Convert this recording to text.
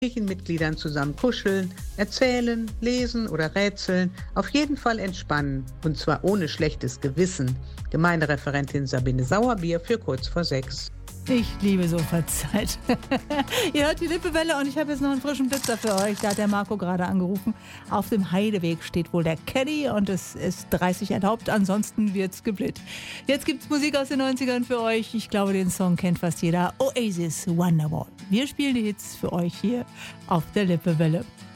Familienmitgliedern zusammen kuscheln, erzählen, lesen oder rätseln, auf jeden Fall entspannen und zwar ohne schlechtes Gewissen. Gemeindereferentin Sabine Sauerbier für kurz vor 6. Ich liebe Sofazeit. Ihr hört die Lippewelle und ich habe jetzt noch einen frischen Blitzer für euch. Da hat der Marco gerade angerufen. Auf dem Heideweg steht wohl der Caddy und es ist 30 erlaubt, ansonsten wird's geblit. Jetzt gibt's Musik aus den 90ern für euch. Ich glaube, den Song kennt fast jeder. Oasis, Wonderwall. Wir spielen die Hits für euch hier auf der Lippewelle.